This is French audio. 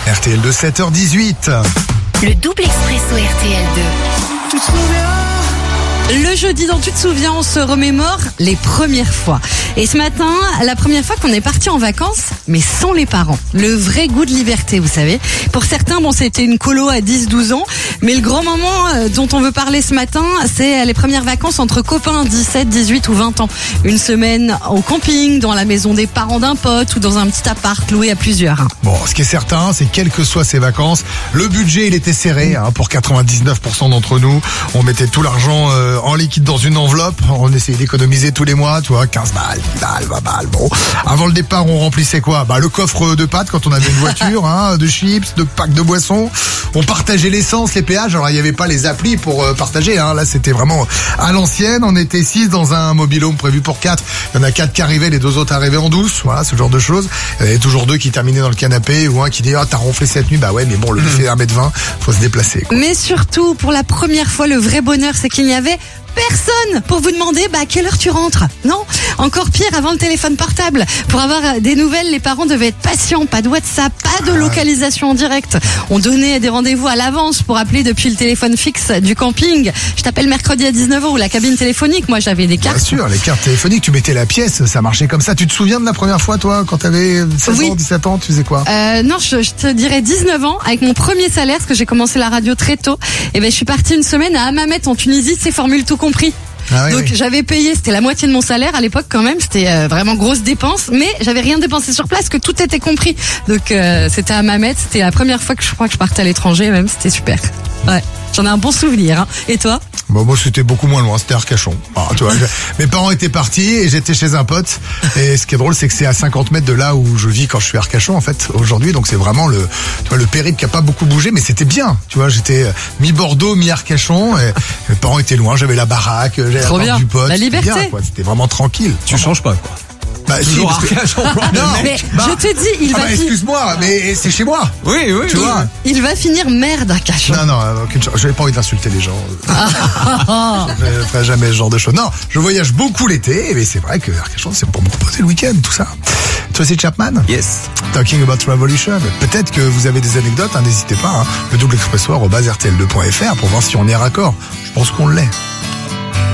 RTL2, 7h18. Le double expresso RTL2. Tu te souviens ? Le jeudi dont tu te souviens, on se remémore les premières fois. Et ce matin, la première fois qu'on est parti en vacances, mais sans les parents. Le vrai goût de liberté, vous savez. Pour certains, c'était une colo à 10-12 ans. Mais le grand moment dont on veut parler ce matin, c'est les premières vacances entre copains, 17, 18 ou 20 ans. Une semaine au camping, dans la maison des parents d'un pote ou dans un petit appart loué à plusieurs. Bon, ce qui est certain, c'est quelles que soient ces vacances, le budget, il était serré pour 99% d'entre nous. On mettait tout l'argent en liquide dans une enveloppe. On essayait d'économiser tous les mois, tu vois, 15 balles, 10 balles, 20 balles. Bon, avant le départ, on remplissait quoi ? Le coffre de pâtes quand on avait une voiture, de chips, de packs de boissons. On partageait l'essence, les péages. Alors, il n'y avait pas les applis pour partager. Là, c'était vraiment à l'ancienne. On était 6 dans un mobil-home prévu pour 4. Il y en a 4 qui arrivaient, les 2 autres arrivaient en douce. Voilà, ce genre de choses. Il y avait toujours 2 qui terminaient dans le canapé ou un qui dit t'as ronflé cette nuit. Bah ouais, mais bon, le fait 1m20, faut se déplacer, quoi. Mais surtout, pour la première fois, le vrai bonheur, c'est qu'il n'y avait personne pour vous demander à quelle heure tu rentres. Non, encore pire, avant le téléphone portable. Pour avoir des nouvelles, les parents devaient être patients. Pas de WhatsApp, pas de localisation en direct. On donnait des rendez-vous à l'avance pour appeler depuis le téléphone fixe du camping. Je t'appelle mercredi à 19h ou la cabine téléphonique. Moi, j'avais des cartes. Bien sûr, les cartes téléphoniques, tu mettais la pièce, ça marchait comme ça. Tu te souviens de la première fois, toi, quand t'avais 16 ans, 17 ans, tu faisais quoi ? Non, je te dirais 19 ans, avec mon premier salaire, parce que j'ai commencé la radio très tôt. Et je suis partie une semaine à Hammamet en Tunisie, c'est formule tout compris. Donc j'avais payé, c'était la moitié de mon salaire à l'époque quand même, c'était vraiment grosse dépense, mais j'avais rien dépensé sur place, que tout était compris. Donc c'était à Hammamet, c'était la première fois que je crois que je partais à l'étranger même, c'était super. Ouais, j'en ai un bon souvenir. Et toi ? Moi, c'était beaucoup moins loin, c'était Arcachon. Tu vois, mes parents étaient partis et j'étais chez un pote. Et ce qui est drôle, c'est que c'est à 50 mètres de là où je vis quand je suis à Arcachon, en fait, aujourd'hui. Donc c'est vraiment le périple qui a pas beaucoup bougé, mais c'était bien. Tu vois, j'étais mi-Bordeaux, mi-Arcachon. Et mes parents étaient loin, j'avais la baraque, j'avais la porte du pote. La liberté. Bien, quoi. C'était vraiment tranquille. Tu changes pas, quoi. Toujours Arcachon. Non, mais je te dis, il va excuse-moi, mais c'est chez moi. Oui. Tu vois. Il va finir maire d'Arcachon. Non, aucune chance. J'avais pas envie d'insulter les gens. Je ferai jamais ce genre de choses. Non, je voyage beaucoup l'été, mais c'est vrai que Arcachon, c'est pour me reposer le week-end, tout ça. Tracy Chapman. Yes. Talking about Revolution. Peut-être que vous avez des anecdotes, n'hésitez pas. Le double expresso @rtl2.fr pour voir si on est raccord. Je pense qu'on l'est.